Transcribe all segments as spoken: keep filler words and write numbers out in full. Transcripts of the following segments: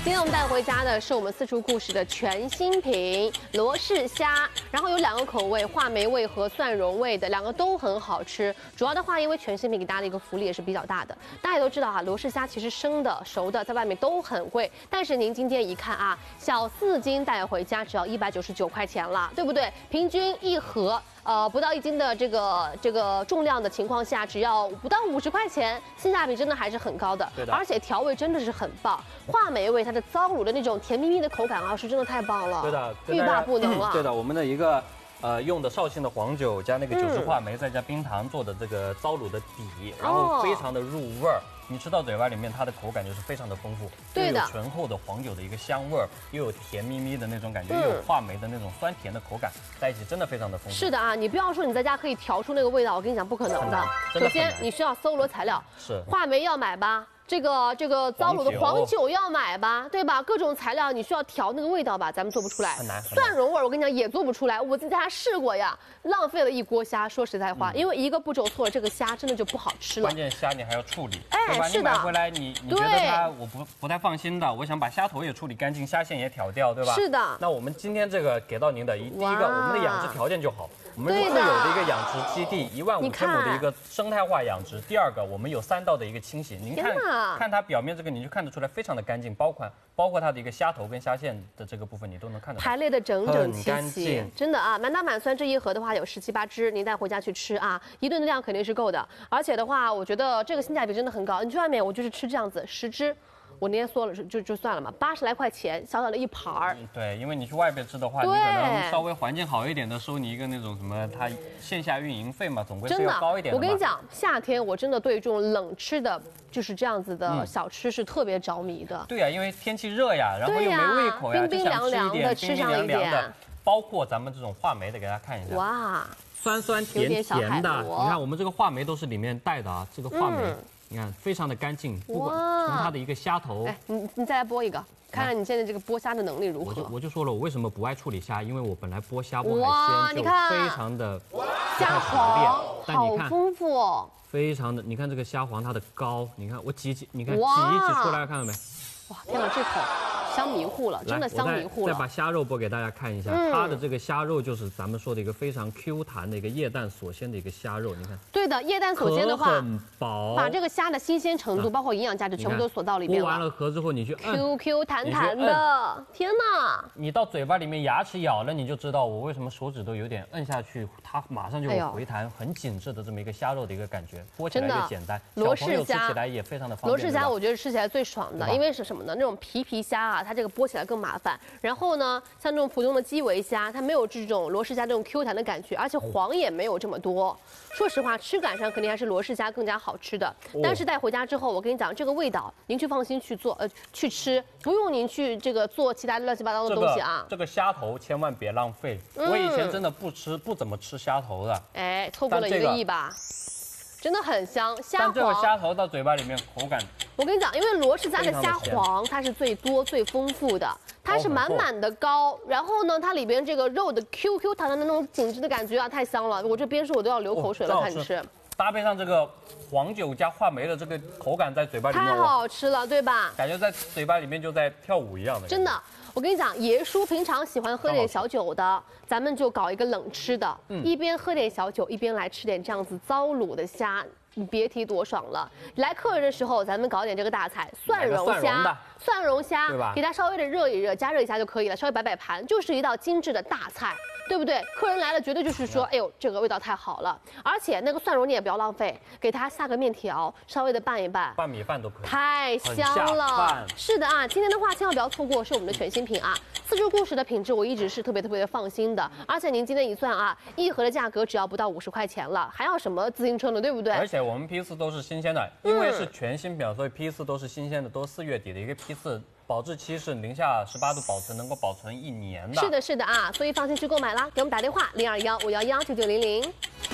今天我们带回家的是我们四厨故事的全新品罗氏虾，然后有两个口味，话梅味和蒜蓉味的，两个都很好吃。主要的话，因为全新品给大家的一个福利也是比较大的。大家也都知道哈，罗氏虾其实生的、熟的在外面都很贵，但是您今天一看啊，小四斤带回家只要一百九十九块钱了，对不对？平均一盒。 呃，不到一斤的这个这个重量的情况下，只要不到五十块钱，性价比真的还是很高的。 对的， 而且调味真的是很棒，话梅味它的糟卤的那种甜蜜蜜的口感啊，是真的太棒了。 对的， 欲罢不能了。 对的，我们的一个呃用的绍兴的黄酒加那个九十话梅，再加冰糖做的这个糟卤的底，然后非常的入味儿。 你吃到嘴巴里面，它的口感就是非常的丰富， 对的， 又有醇厚的黄酒的一个香味儿，又有甜蜜蜜的那种感觉，又有话梅的那种酸甜的口感，在一起真的非常的丰富。 是的啊，你不要说你在家可以调出那个味道，我跟你讲不可能的。首先你需要搜罗材料， 是话梅要买吧。 这个这个糟卤的黄酒要买吧，对吧？各种材料你需要调那个味道吧，咱们做不出来。 很难。 蒜蓉味我跟你讲也做不出来，我在家试过呀，浪费了一锅虾。说实在话，嗯、因为一个步骤错了，这个虾真的就不好吃了。 关键虾你还要处理， 哎， 对吧？ 是的。 你买回来你你觉得它我不不太放心的，我想把虾头也处理干净，虾线也挑掉，对吧？ 是的。 那我们今天这个给到您的，一第一个我们的养殖条件就好。 我们是自有的一个养殖基地，一万五千亩的一个生态化养殖。第二个，我们有三道的一个清洗。您看，看它表面这个，你就看得出来非常的干净，包括包括它的一个虾头跟虾线的这个部分，你都能看得到。 排列的整整齐齐， 净真的啊！满打满算这一盒的话有十七八只，您带回家去吃啊，一顿的量肯定是够的。而且的话，我觉得这个性价比真的很高。你去外面，我就是吃这样子十只。 我那天说了就就算了嘛，八十来块钱，小小的一盘儿。 对，因为你去外边吃的话，你可能稍微环境好一点的，收你一个那种什么，它线下运营费嘛，总归是要高一点的。 我跟你讲，夏天我真的对这种冷吃的，就是这样子的小吃是特别着迷的。 对呀，因为天气热呀，然后又没胃口呀， 冰冰凉凉的吃上一点。 包括咱们这种话梅的，给大家看一下。哇，酸酸甜甜的。你看我们这个话梅都是里面带的啊，这个话梅。 你看，非常的干净，不管从它的一个虾头，哎， 你你再来剥一个，看看你现在这个剥虾的能力如何。 我就我就说了，我为什么不爱处理虾，因为我本来剥虾剥海鲜就非常的虾黄， 但你看好丰富哦， 非常的，你看这个虾黄它的膏，你看我挤挤，你看挤一挤出来，看到没？ 哇，天哪，这口香迷糊了，真的香迷糊了。再把虾肉剥给大家看一下，嗯、它的这个虾肉就是咱们说的一个非常 Q 弹的一个液氮锁鲜的一个虾肉，你看。 对的，液氮锁鲜的话， 很薄， 把这个虾的新鲜程度，啊、包括营养价值全部都锁到里面了。 剥完了壳之后，你去摁 ，Q Q 弹弹的，天哪！ 你到嘴巴里面牙齿咬了，你就知道我为什么手指头有点摁下去，它马上就有回弹，很紧致的这么一个虾肉的一个感觉，剥起来就简单。 罗氏虾吃起来也非常的方便。 罗氏虾我觉得吃起来最爽的，因为是什么呢？那种皮皮虾啊，它这个剥起来更麻烦。然后呢，像这种普通的基围虾，它没有这种罗氏虾这种 Q 弹的感觉，而且黄也没有这么多。说实话，吃感上肯定还是罗氏虾更加好吃的。但是带回家之后，我跟你讲，这个味道您去放心去做，呃，去吃，不用您去这个做其他乱七八糟的东西啊。 这个、这个虾头千万别浪费。嗯、我以前真的不吃，不怎么吃虾头的。 哎，错过了一个亿吧。真的很香，虾黄。 但这个虾头到嘴巴里面口感， 我跟你讲，因为罗氏虾的虾黄它是最多最丰富的，它是满满的膏，然后呢，它里边这个肉的 Q Q 弹弹的那种紧致的感觉啊，太香了，我这边说我都要流口水了，看你吃。 搭配上这个黄酒加话梅的这个口感，在嘴巴里面太好吃了，对吧？ 感觉在嘴巴里面就在跳舞一样的。 真的。我跟你讲，爷叔平常喜欢喝点小酒的，咱们就搞一个冷吃的，嗯、一边喝点小酒，一边来吃点这样子糟卤的虾，你别提多爽了。来客人的时候，咱们搞点这个大菜，蒜蓉虾，蒜蓉虾，对吧？给它稍微的热一热，加热一下就可以了，稍微摆摆盘，就是一道精致的大菜。对不对？客人来了，绝对就是说，哎呦，这个味道太好了。而且那个蒜蓉你也不要浪费，给它下个面条，稍微的拌一拌， 拌米饭都可以， 太香了。是的啊，今天的话千万不要错过，是我们的全新品啊。四厨故事的品质我一直是特别特别的放心的，而且您今天一算啊，一盒的价格只要不到五十块钱了，还要什么自行车呢？对不对？ 而且我们批次都是新鲜的，因为是全新品，所以批次都是新鲜的，都四月底的一个批次。保质期是零下十八度保存，能够保存一年的。 是的，是的啊，所以放心去购买啦。给我们打电话零二幺五幺幺九九零零。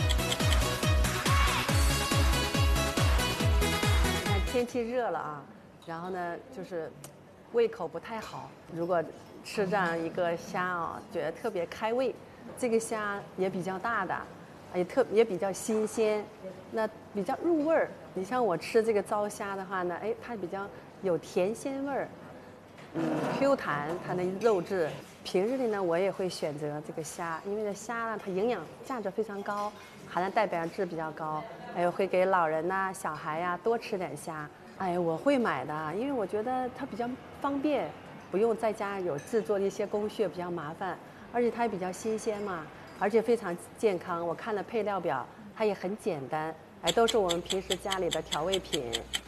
看天气热了啊，然后呢就是胃口不太好，如果吃这样一个虾啊，觉得特别开胃。这个虾也比较大的，也特也比较新鲜，那比较入味儿。你像我吃这个糟虾的话呢，哎，它比较有甜鲜味儿。 嗯 Q 弹，它的肉质。平日里呢，我也会选择这个虾，因为这虾呢，它营养价值非常高，含量代表质比较高。还有会给老人呐、小孩呀、多吃点虾。哎，我会买的，因为我觉得它比较方便，不用在家有制作的一些工序比较麻烦，而且它也比较新鲜嘛，而且非常健康。我看了配料表，它也很简单，哎，都是我们平时家里的调味品。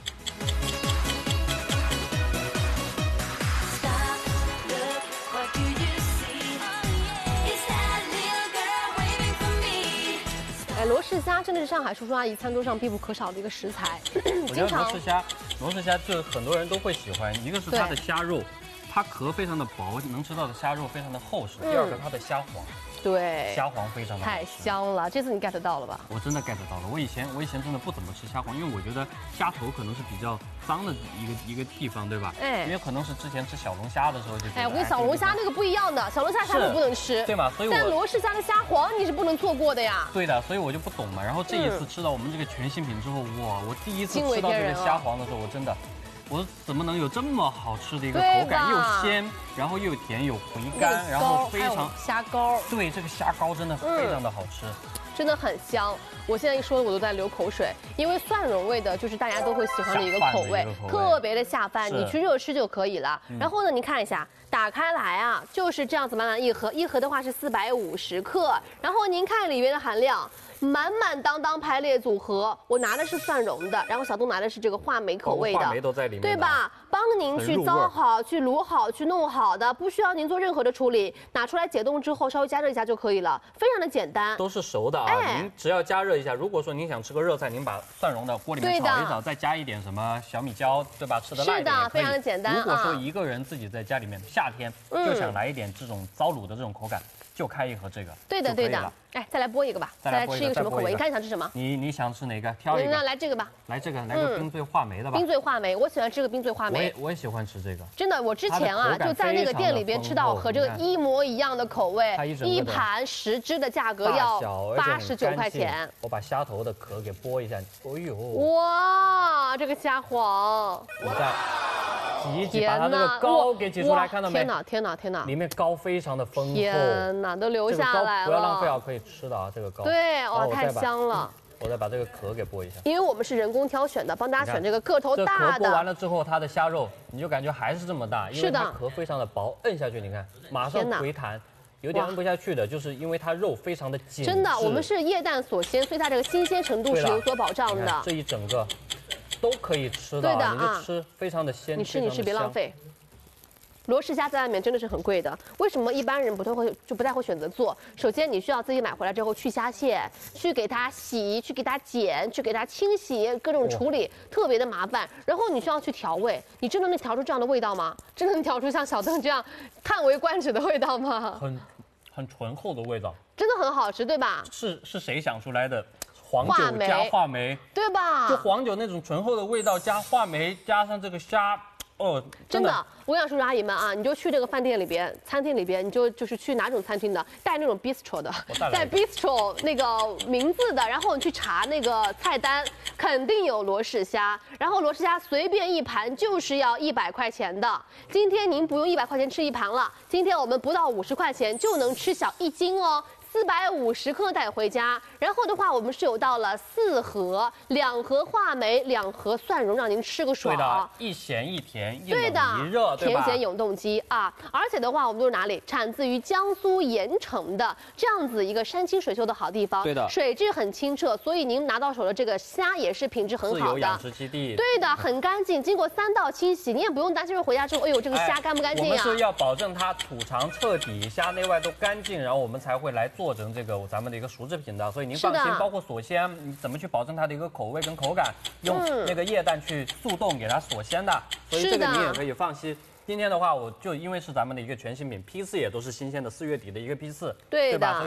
罗氏虾真的是上海叔叔阿姨餐桌上必不可少的一个食材。 我觉得罗氏虾，罗氏虾就是很多人都会喜欢，一个是它的虾肉，它壳非常的薄，能吃到的虾肉非常的厚实。第二个，它的虾黄。对，虾黄非常的太香了，这次你 get 到了吧？ 我真的 get 到了。我以前我以前真的不怎么吃虾黄，因为我觉得虾头可能是比较脏的一个一个地方，对吧？哎，因为可能是之前吃小龙虾的时候就觉得。 哎，我跟小龙虾那个不一样的，小龙虾虾头不能吃， 对吗？所以我。 但罗氏虾的虾黄你是不能错过的呀。 对的，所以我就不懂嘛。然后这一次吃到我们这个全新品之后，哇！我第一次吃到这个虾黄的时候，我真的。我怎么能有这么好吃的一个口感，又鲜，然后又甜，有回甘，然后非常虾膏。对， 这个虾膏真的非常的好吃， 真的很香。我现在一说我都在流口水，因为蒜蓉味的就是大家都会喜欢的一个口味，特别的下饭，你去热吃就可以了。然后呢，您看一下，打开来啊，就是这样子满满一盒，一盒的话是四百五十克，然后您看里面的含量。满满当当排列组合，我拿的是蒜蓉的，然后小东拿的是这个话梅口味的， 话梅都在里面， 对吧？帮您去糟好、去卤好、去弄好的，不需要您做任何的处理，拿出来解冻之后稍微加热一下就可以了，非常的简单。 都是熟的啊，哎、您只要加热一下。如果说您想吃个热菜，您把蒜蓉的锅里面炒一炒，再加一点什么小米椒，对吧？吃的辣一点也可以。 是的，非常的简单。 如果说一个人自己在家里面，夏天就想来一点这种糟卤的这种口感。就开一盒这个， 对的对的，哎，再来播一个吧，再来吃一个什么口味？你看你想吃什么？ 你你想吃哪个？挑一个。 那来这个吧， 来这个，来个冰醉话梅的吧。 冰醉话梅，我喜欢吃个冰醉话梅。 我也我也喜欢吃这个。 真的，我之前啊就在那个店里边吃到和这个一模一样的口味，一盘十只的价格要八十九块钱。 我把虾头的壳给剥一下，哎呦， 哇，这个虾黄， 我在。挤一挤，把它这个膏给挤出来，看到没？ 天哪，天哪，天哪！ 里面膏非常的丰厚。 天哪，都流下来了。 不要浪费啊，可以吃的啊，这个膏。 对，哇，太香了。 我再把这个壳给剥一下。 因为我们是人工挑选的，帮大家选这个个头大的。 这壳剥完了之后，它的虾肉你就感觉还是这么大，因为它壳非常的薄，摁下去你看，马上回弹。有点摁不下去的，就是因为它肉非常的紧。 真的，我们是液氮锁鲜，所以它这个新鲜程度是有所保障的。 这一整个。都可以吃的，对的啊，你就吃，非常的鲜。 你吃你吃，别浪费。罗氏虾在外面真的是很贵的，为什么一般人不太会就不太会选择做？首先你需要自己买回来之后去虾线，去给它洗，去给它剪，去给它清洗，各种处理，特别的麻烦。然后你需要去调味，你真的能调出这样的味道吗？真的能调出像小邓这样叹为观止的味道吗？ 很很醇厚的味道， 真的很好吃，对吧？ 是是谁想出来的？黄酒加话梅， 对吧？ 就黄酒那种醇厚的味道，加话梅，加上这个虾，哦， 真的，我想说阿姨们啊，你就去这个饭店里边、餐厅里边，你就就是去哪种餐厅的，带那种 bistro 的，带 bistro 那个名字的，然后你去查那个菜单，肯定有罗氏虾，然后罗氏虾随便一盘就是要一百块钱的。今天您不用一百块钱吃一盘了，今天我们不到五十块钱就能吃小一斤哦。四百五十克带回家，然后的话，我们是有到了四盒，两盒话梅，两盒蒜蓉，让您吃个爽。 对的，一咸一甜，一冷一热，对吧？ 甜咸永动机啊！而且的话，我们都是哪里？产自于江苏盐城的这样子一个山清水秀的好地方。 对的， 水质很清澈，所以您拿到手的这个虾也是品质很好的。 自由养殖基地。 对的，很干净，经过三道清洗，你也不用担心回家之后，哎呦，这个虾干不干净啊？ 我们是要保证它土肠彻底，虾内外都干净，然后我们才会来做。做成这个咱们的一个熟制品的，所以您放心，包括锁鲜，你怎么去保证它的一个口味跟口感？用那个液氮去速冻给它锁鲜的，所以这个你也可以放心。今天的话，我就因为是咱们的一个全新品，批次也都是新鲜的，四月底的一个批次，对吧？